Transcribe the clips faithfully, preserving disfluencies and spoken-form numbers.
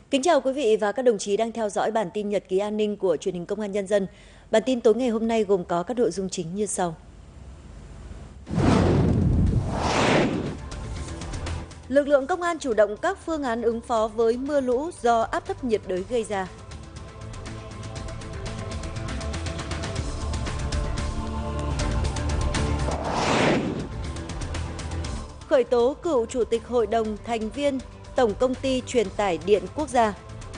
Kính chào quý vị và các đồng chí đang theo dõi bản tin nhật ký an ninh của truyền hình Công an Nhân dân. Bản tin tối ngày hôm nay gồm có các nội dung chính như sau. Lực lượng công an chủ động các phương án ứng phó với mưa lũ do áp thấp nhiệt đới gây ra. Khởi tố cựu Chủ tịch Hội đồng thành viên Tổng Công ty Truyền tải Điện Quốc gia.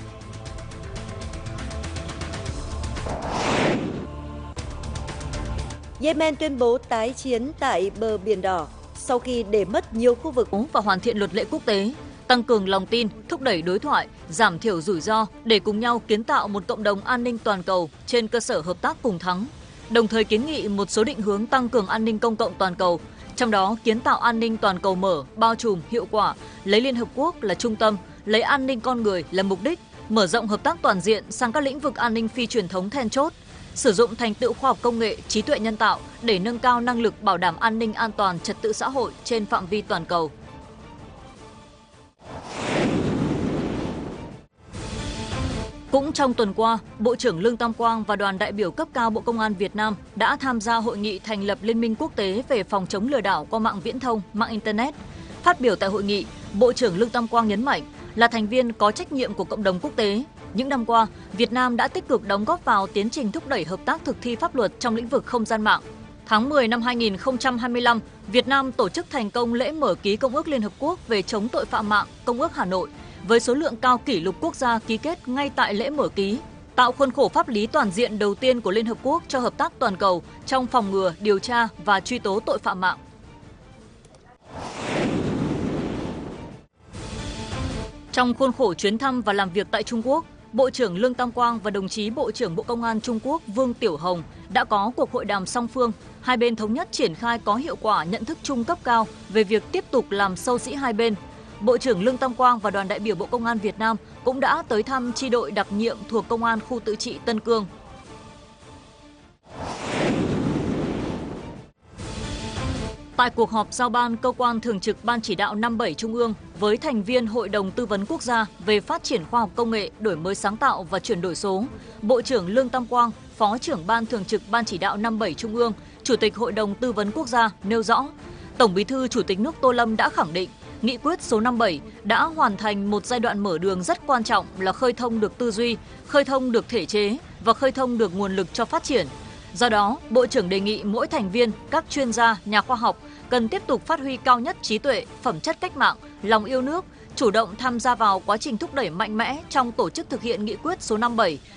Yemen tuyên bố tái chiến tại bờ Biển Đỏ sau khi để mất nhiều khu vực. Và hoàn thiện luật lệ quốc tế, tăng cường lòng tin, thúc đẩy đối thoại, giảm thiểu rủi ro để cùng nhau kiến tạo một cộng đồng an ninh toàn cầu trên cơ sở hợp tác cùng thắng. Đồng thời kiến nghị một số định hướng tăng cường an ninh công cộng toàn cầu, trong đó kiến tạo an ninh toàn cầu mở, bao trùm, hiệu quả, lấy Liên Hợp Quốc là trung tâm, lấy an ninh con người là mục đích, mở rộng hợp tác toàn diện sang các lĩnh vực an ninh phi truyền thống then chốt, sử dụng thành tựu khoa học công nghệ, trí tuệ nhân tạo để nâng cao năng lực bảo đảm an ninh an toàn trật tự xã hội trên phạm vi toàn cầu. Cũng trong tuần qua, Bộ trưởng Lương Tam Quang và đoàn đại biểu cấp cao Bộ Công an Việt Nam đã tham gia hội nghị thành lập Liên minh quốc tế về phòng chống lừa đảo qua mạng viễn thông, mạng Internet. Phát biểu tại hội nghị, Bộ trưởng Lương Tam Quang nhấn mạnh là thành viên có trách nhiệm của cộng đồng quốc tế. Những năm qua, Việt Nam đã tích cực đóng góp vào tiến trình thúc đẩy hợp tác thực thi pháp luật trong lĩnh vực không gian mạng. Tháng mười năm hai nghìn không trăm hai mươi lăm, Việt Nam tổ chức thành công lễ mở ký Công ước Liên Hợp Quốc về chống tội phạm mạng, Công ước Hà Nội, với số lượng cao kỷ lục quốc gia ký kết ngay tại lễ mở ký, tạo khuôn khổ pháp lý toàn diện đầu tiên của Liên Hợp Quốc cho hợp tác toàn cầu trong phòng ngừa, điều tra và truy tố tội phạm mạng. Trong khuôn khổ chuyến thăm và làm việc tại Trung Quốc, Bộ trưởng Lương Tam Quang và đồng chí Bộ trưởng Bộ Công an Trung Quốc Vương Tiểu Hồng đã có cuộc hội đàm song phương, hai bên thống nhất triển khai có hiệu quả nhận thức chung cấp cao về việc tiếp tục làm sâu sĩ hai bên. Bộ trưởng Lương Tam Quang và đoàn đại biểu Bộ Công an Việt Nam cũng đã tới thăm chi đội đặc nhiệm thuộc Công an khu tự trị Tân Cương. Tại cuộc họp giao ban cơ quan thường trực Ban chỉ đạo năm bảy Trung ương với thành viên Hội đồng Tư vấn Quốc gia về phát triển khoa học công nghệ, đổi mới sáng tạo và chuyển đổi số, Bộ trưởng Lương Tam Quang, Phó trưởng Ban thường trực Ban chỉ đạo năm bảy Trung ương, Chủ tịch Hội đồng Tư vấn Quốc gia nêu rõ, Tổng Bí thư Chủ tịch nước Tô Lâm đã khẳng định Nghị quyết số năm bảy đã hoàn thành một giai đoạn mở đường rất quan trọng là khơi thông được tư duy, khơi thông được thể chế và khơi thông được nguồn lực cho phát triển. Do đó, Bộ trưởng đề nghị mỗi thành viên, các chuyên gia, nhà khoa học cần tiếp tục phát huy cao nhất trí tuệ, phẩm chất cách mạng, lòng yêu nước, chủ động tham gia vào quá trình thúc đẩy mạnh mẽ trong tổ chức thực hiện Nghị quyết số năm bảy